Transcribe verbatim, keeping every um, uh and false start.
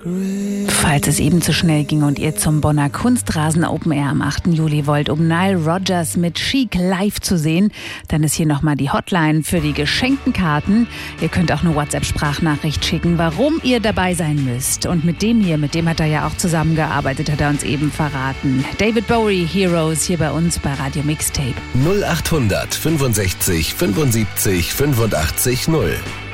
Falls es eben zu schnell ging und ihr zum Bonner Kunstrasen Open Air am achten Juli wollt, um Nile Rodgers mit Chic live zu sehen, dann ist hier nochmal die Hotline für die geschenkten Karten. Ihr könnt auch eine WhatsApp-Sprachnachricht schicken, warum ihr dabei sein müsst. Und mit dem hier, mit dem hat er ja auch zusammengearbeitet, hat er uns eben verraten. David Bowie, Heroes, hier bei uns bei Radio Mixtape. null achthundert fünfundsechzig fünfundsiebzig fünfundachtzig null.